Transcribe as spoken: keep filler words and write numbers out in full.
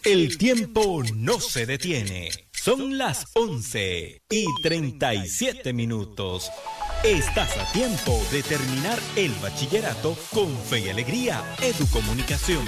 El tiempo no se detiene. Son las once y treinta y siete minutos. Estás a tiempo de terminar el bachillerato con fe y alegría. Educomunicación.